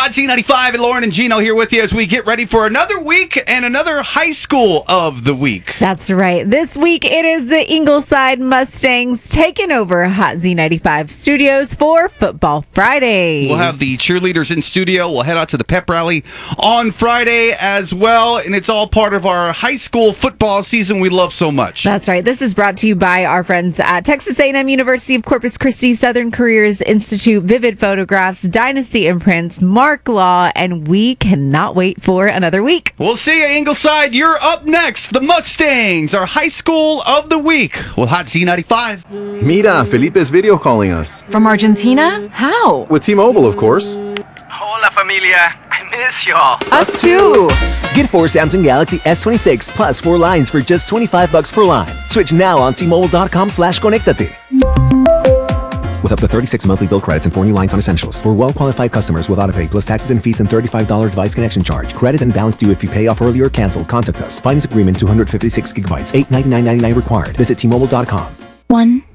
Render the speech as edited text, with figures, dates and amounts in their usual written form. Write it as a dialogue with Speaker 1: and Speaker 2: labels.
Speaker 1: Hot Z95 and Lauren and Gino here with you as we get ready for another week and another high school of the week.
Speaker 2: That's right. This week it is the Ingleside Mustangs taking over Hot Z95 studios for Football Friday.
Speaker 1: We'll have the cheerleaders in studio. We'll head out to the pep rally on Friday as well, and it's all part of our high school football season we love so much.
Speaker 2: That's right. This is brought to you by our friends at Texas A&M University of Corpus Christi, Southern Careers Institute, Vivid Photographs, Dynasty Imprints, Mark Law, and we cannot wait for another week.
Speaker 1: We'll see you, Ingleside. You're up next. The Mustangs, our high school of the week with Hot Z95.
Speaker 3: Mira, Felipe's video calling us.
Speaker 4: From Argentina? How?
Speaker 3: With T-Mobile, of course.
Speaker 5: Hola, familia. I miss y'all.
Speaker 4: Us too.
Speaker 6: Get 4 Samsung Galaxy S26 plus 4 lines for just $25 per line. Switch now on T-Mobile.com/conectate. With up to 36 monthly bill credits and 4 new lines on essentials. For well-qualified customers with autopay plus taxes and fees and $35 device connection charge. Credit and balance due if you pay off early or cancel. Contact us. Finance agreement 256 gigabytes. $899.99 required. Visit T-Mobile.com.
Speaker 7: 1,